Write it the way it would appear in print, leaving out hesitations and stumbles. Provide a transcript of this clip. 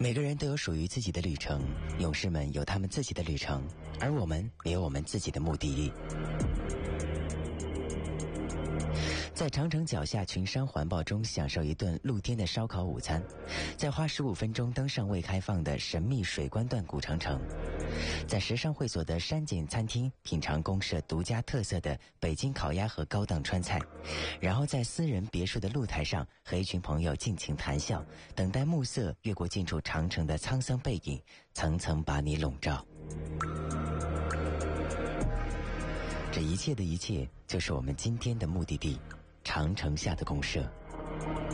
每个人都有属于自己的旅程，勇士们有他们自己的旅程，而我们也有我们自己的目的地。在长城脚下群山环抱中享受一顿露天的烧烤午餐，再花15分钟登上未开放的神秘水关段古长城，在时尚会所的山景餐厅品尝公社独家特色的北京烤鸭和高档川菜，然后在私人别墅的露台上和一群朋友尽情谈笑，等待暮色越过近处长城的沧桑背影，层层把你笼罩。这一切的一切，就是我们今天的目的地——长城下的公社。